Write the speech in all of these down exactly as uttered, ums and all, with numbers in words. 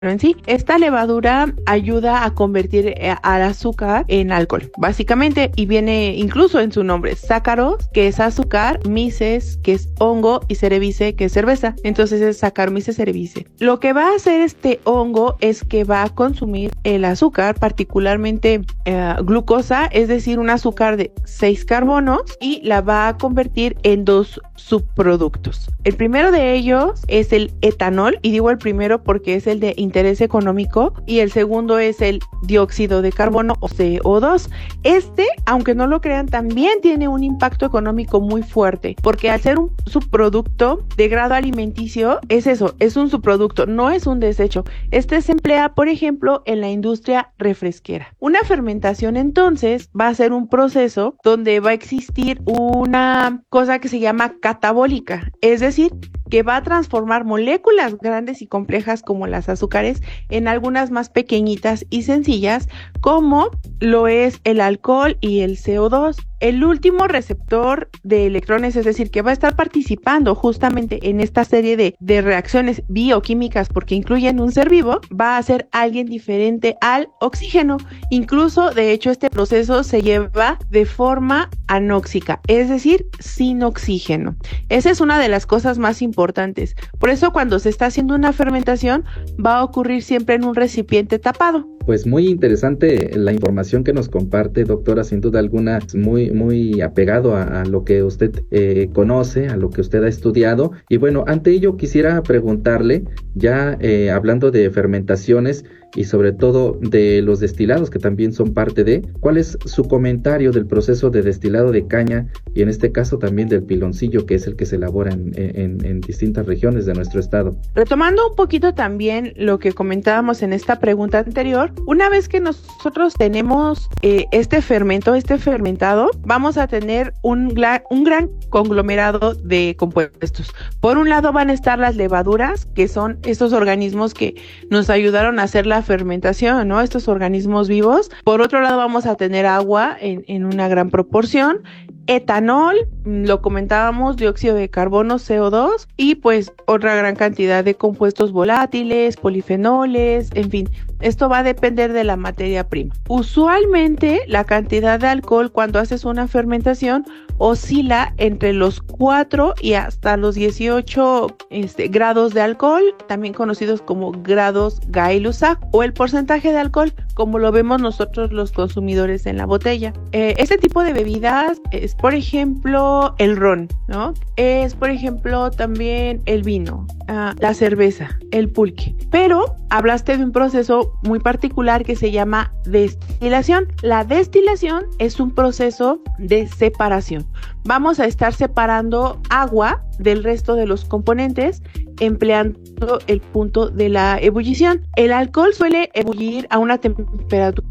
en sí. Esta levadura ayuda a convertir eh, al azúcar en alcohol, básicamente, y viene incluso en su nombre, sácaros, que es azúcar, mices, que es hongo, y cerevisiae, que es cerveza. Entonces es Saccharomyces cerevisiae. Lo que va a hacer este hongo es que va a consumir el azúcar, particularmente eh, glucosa, es decir, un azúcar de seis carbonos, y la va a convertir en dos subproductos. El primero de ellos es el etanol, y digo el primero porque es el de interés económico, y el segundo es el dióxido de carbono o C O dos. Este, aunque no lo crean, también tiene un impacto económico muy fuerte, porque al ser un subproducto de grado alimenticio, es eso, es un subproducto, no es un desecho. Este se emplea, por ejemplo, en la industria refresquera. Una fermentación, entonces, va a ser un proceso donde va a existir una cosa que se llama catabólica, es decir, que va a transformar moléculas grandes y complejas como las azúcares en algunas más pequeñitas y sencillas, como lo es el alcohol y el C O dos. El último receptor de electrones, es decir, que va a estar participando justamente en esta serie de, de reacciones bioquímicas, porque incluyen un ser vivo, va a ser alguien diferente al oxígeno. Incluso, de hecho, este proceso se lleva de forma anóxica, es decir, sin oxígeno. Esa es una de las cosas más importantes. Por eso, cuando se está haciendo una fermentación, va a ocurrir siempre en un recipiente tapado. Pues muy interesante la información que nos comparte, doctora, sin duda alguna, muy, muy apegado a, a lo que usted eh, conoce, a lo que usted ha estudiado. Y bueno, ante ello quisiera preguntarle, ya eh, hablando de fermentaciones y sobre todo de los destilados que también son parte de, ¿cuál es su comentario del proceso de destilado de caña y en este caso también del piloncillo, que es el que se elabora en, en, en distintas regiones de nuestro estado? Retomando un poquito también lo que comentábamos en esta pregunta anterior, una vez que nosotros tenemos eh, este fermento, este fermentado, vamos a tener un, gla- un gran conglomerado de compuestos. Por un lado van a estar las levaduras, que son estos organismos que nos ayudaron a hacer la fermentación, ¿no? Estos organismos vivos. Por otro lado vamos a tener agua en, en una gran proporción, etanol, lo comentábamos, dióxido de carbono, C O dos, y pues otra gran cantidad de compuestos volátiles, polifenoles, en fin. Esto va a depender de la materia prima. Usualmente la cantidad de alcohol cuando haces una fermentación oscila entre los cuatro y hasta los dieciocho este, grados de alcohol, también conocidos como grados Gay-Lussac, o el porcentaje de alcohol como lo vemos nosotros los consumidores en la botella. Eh, este tipo de bebidas es, por ejemplo, el ron, ¿no? Es, por ejemplo, también el vino, uh, la cerveza, el pulque. Pero hablaste de un proceso muy particular que se llama destilación. La destilación es un proceso de separación. Vamos a estar separando agua del resto de los componentes empleando el punto de la ebullición. El alcohol suele ebullir a una temperatura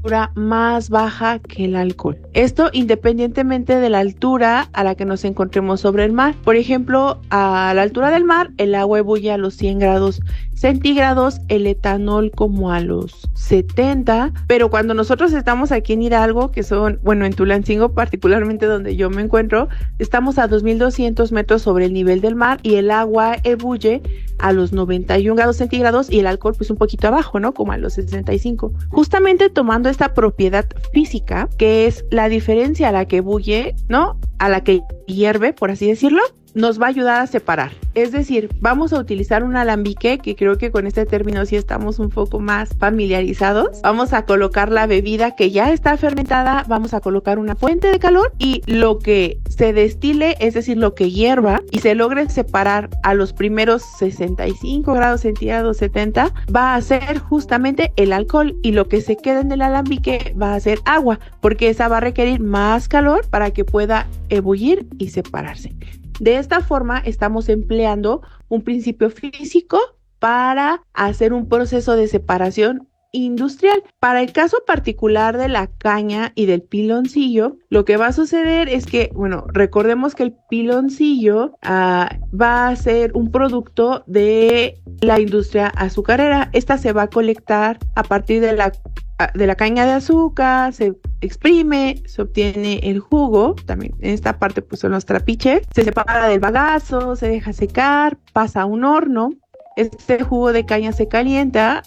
más baja que el alcohol. Esto independientemente de la altura a la que nos encontremos sobre el mar. Por ejemplo, a la altura del mar, el agua ebulle a los cien grados centígrados, el etanol como a los setenta, pero cuando nosotros estamos aquí en Hidalgo, que son, bueno, en Tulancingo particularmente donde yo me encuentro, estamos a dos mil doscientos metros sobre el nivel del mar y el agua ebulle a los noventa y un grados centígrados y el alcohol pues un poquito abajo, ¿no? Como a los sesenta y cinco. Justamente tomando esta propiedad física, que es la diferencia a la que ebulle, ¿no? A la que hierve, por así decirlo, nos va a ayudar a separar. Es decir, vamos a utilizar un alambique, que creo que con este término sí estamos un poco más familiarizados. Vamos a colocar la bebida que ya está fermentada, vamos a colocar una fuente de calor y lo que se destile, es decir, lo que hierva y se logre separar a los primeros sesenta y cinco grados centígrados, setenta, va a ser justamente el alcohol, y lo que se quede en el alambique va a ser agua, porque esa va a requerir más calor para que pueda ebullir y separarse. De esta forma estamos empleando un principio físico para hacer un proceso de separación industrial. Para el caso particular de la caña y del piloncillo, lo que va a suceder es que, bueno, recordemos que el piloncillo uh, va a ser un producto de la industria azucarera. Esta se va a colectar a partir de la de la caña de azúcar, se exprime, se obtiene el jugo, también en esta parte pues son los trapiches, se separa del bagazo, se deja secar, pasa a un horno. este jugo de caña se calienta